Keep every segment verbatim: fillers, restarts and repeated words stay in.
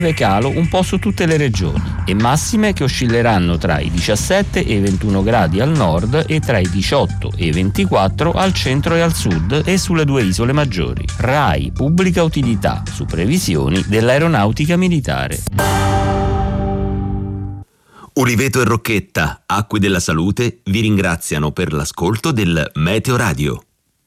calo un po' su tutte le regioni e massime che oscilleranno tra i diciassette e i ventuno gradi al nord e tra i diciotto e i ventiquattro al centro e al sud e sulle due isole maggiori. RAI Pubblica Utilità su previsioni dell'Aeronautica Militare. Uliveto e Rocchetta, Acque della Salute, vi ringraziano per l'ascolto del Meteo Radio.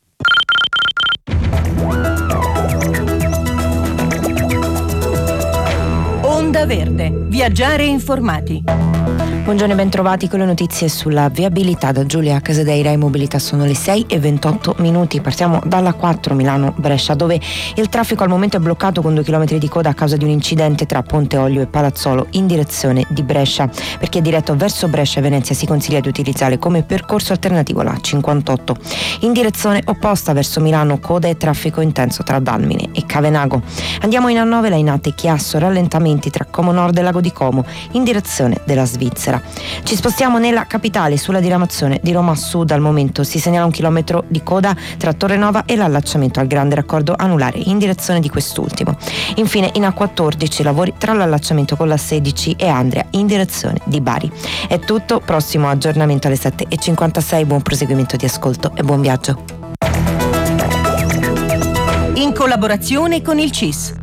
Onda Verde, viaggiare informati. Buongiorno e bentrovati con le notizie sulla viabilità da Giulia Casadeira e Mobilità. Sono le sei e ventotto minuti. Partiamo dalla quattro Milano-Brescia, dove il traffico al momento è bloccato con due chilometri di coda a causa di un incidente tra Ponte Olio e Palazzolo in direzione di Brescia. Per chi è diretto verso Brescia e Venezia si consiglia di utilizzare come percorso alternativo la cinquantotto. In direzione opposta verso Milano, coda e traffico intenso tra Dalmine e Cavenago. Andiamo in A nove, Lainate Chiasso, rallentamenti tra Como Nord e Lago di Como in direzione della Svizzera. Ci spostiamo nella capitale, sulla diramazione di Roma Sud. Al momento si segnala un chilometro di coda tra Torre Nova e l'allacciamento al grande raccordo anulare in direzione di quest'ultimo. Infine in A quattordici lavori tra l'allacciamento con la sedici e Andria in direzione di Bari. È tutto, prossimo aggiornamento alle sette e cinquantasei. Buon proseguimento di ascolto e buon viaggio. In collaborazione con il C I S.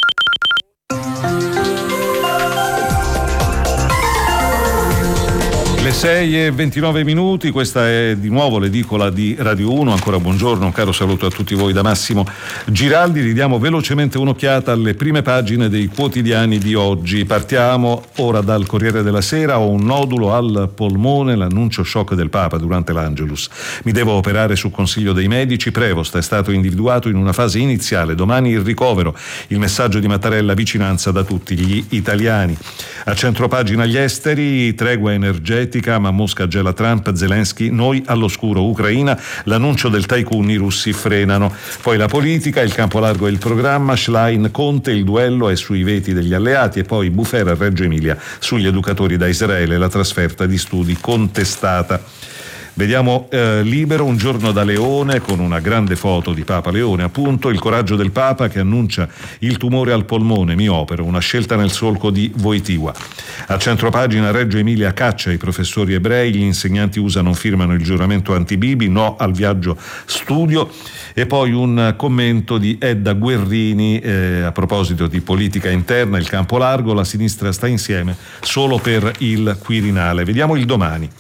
Le sei e ventinove minuti, questa è di nuovo l'edicola di Radio uno. Ancora buongiorno, un caro saluto a tutti voi da Massimo Giraldi. Ridiamo velocemente un'occhiata alle prime pagine dei quotidiani di oggi. Partiamo ora dal Corriere della Sera. Ho un nodulo al polmone, l'annuncio shock del Papa durante l'Angelus. Mi devo operare su consiglio dei medici. Prevost è stato individuato in una fase iniziale, domani il ricovero. Il messaggio di Mattarella, vicinanza da tutti gli italiani. A centropagina gli esteri, tregua energetica, ma Mosca gela Trump, Zelensky, noi all'oscuro, Ucraina, l'annuncio del tycoon, i russi frenano. Poi la politica, il campo largo e il programma, Schlein, Conte, il duello è sui veti degli alleati e poi Bufera a Reggio Emilia sugli educatori da Israele, la trasferta di studi contestata. Vediamo eh, Libero, un giorno da Leone, con una grande foto di Papa Leone, appunto, il coraggio del Papa che annuncia il tumore al polmone, mi opero, una scelta nel solco di Wojtyła. A centropagina Reggio Emilia caccia i professori ebrei, gli insegnanti U S A non firmano il giuramento anti-Bibi, no al viaggio studio. E poi un commento di Edda Guerrini eh, a proposito di politica interna, il campo largo, la sinistra sta insieme solo per il Quirinale. Vediamo il Domani.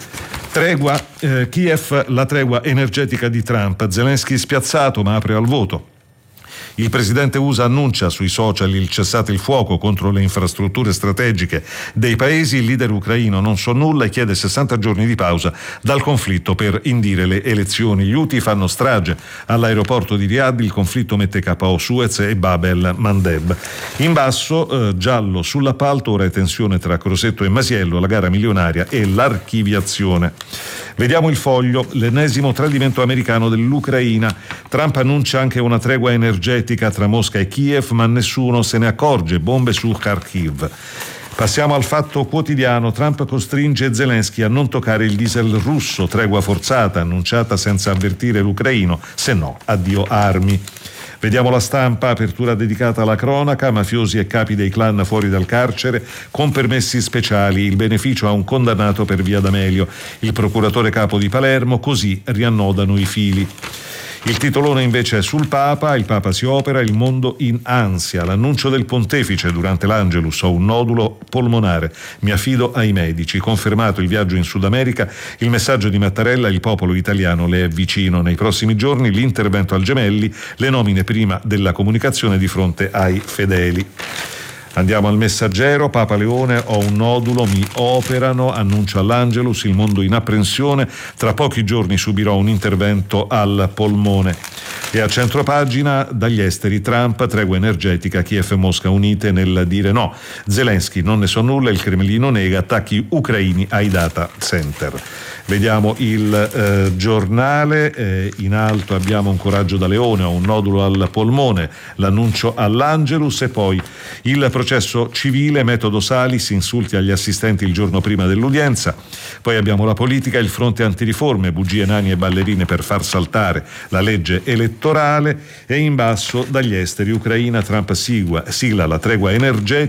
Tregua, eh, Kiev, la tregua energetica di Trump. Zelensky spiazzato ma apre al voto. Il presidente U S A annuncia sui social il cessate il fuoco contro le infrastrutture strategiche dei paesi. Il leader ucraino non so nulla e chiede sessanta giorni di pausa dal conflitto per indire le elezioni. Gli Houthi fanno strage all'aeroporto di Riyadh, il conflitto mette K O Suez e Bab el Mandeb. In basso, eh, giallo sull'appalto, ora è tensione tra Crosetto e Masiello, la gara milionaria e l'archiviazione. Vediamo il Foglio, l'ennesimo tradimento americano dell'Ucraina. Trump annuncia anche una tregua energetica tra Mosca e Kiev, ma nessuno se ne accorge, bombe su Kharkiv. Passiamo al Fatto Quotidiano. Trump costringe Zelensky a non toccare il diesel russo, tregua forzata annunciata senza avvertire l'ucraino, se no addio armi. Vediamo La Stampa, apertura dedicata alla cronaca, mafiosi e capi dei clan fuori dal carcere con permessi speciali, il beneficio a un condannato per via D'Amelio, il procuratore capo di Palermo, così riannodano i fili. Il titolone invece è sul Papa, il Papa si opera, il mondo in ansia, l'annuncio del pontefice durante l'Angelus, ho un nodulo polmonare, mi affido ai medici, confermato il viaggio in Sud America, il messaggio di Mattarella, il popolo italiano le è vicino, nei prossimi giorni l'intervento al Gemelli, le nomine prima della comunicazione di fronte ai fedeli. Andiamo al Messaggero, Papa Leone, ho un nodulo, mi operano, annuncio all'Angelus, il mondo in apprensione, tra pochi giorni subirò un intervento al polmone. E a centropagina, dagli esteri, Trump, tregua energetica, Kiev e Mosca unite nel dire no. Zelensky, non ne so nulla, il Cremlino nega, attacchi ucraini ai data center. Vediamo il eh, giornale, eh, in alto abbiamo un coraggio da leone, ho un nodulo al polmone, l'annuncio all'Angelus e poi il processo civile, metodo Salis, insulti agli assistenti il giorno prima dell'udienza. Poi abbiamo la politica, il fronte antiriforme, bugie, nani e ballerine per far saltare la legge elettorale e in basso dagli esteri, Ucraina, Trump sigla, sigla la tregua energetica.